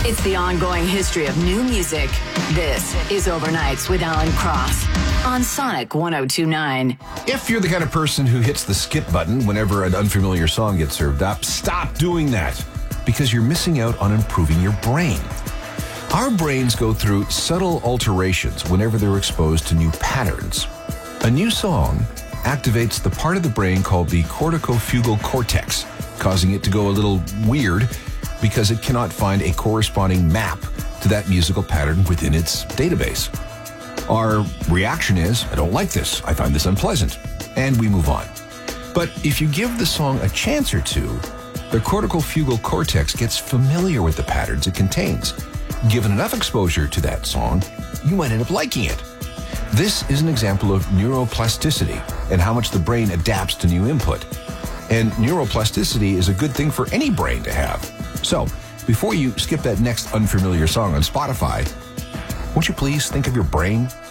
It's the ongoing history of new music. This is Overnights with Alan Cross on Sonic 102.9. If you're the kind of person who hits the skip button whenever an unfamiliar song gets served up, stop doing that because you're missing out on improving your brain. Our brains go through subtle alterations whenever they're exposed to new patterns. A new song activates the part of the brain called the corticofugal cortex, causing it to go a little weird because it cannot find a corresponding map to that musical pattern within its database. Our reaction is, I don't like this, I find this unpleasant, and we move on. But if you give the song a chance or two, the corticofugal cortex gets familiar with the patterns it contains. Given enough exposure to that song, you might end up liking it. This is an example of neuroplasticity and how much the brain adapts to new input. And neuroplasticity is a good thing for any brain to have. So, before you skip that next unfamiliar song on Spotify, won't you please think of your brain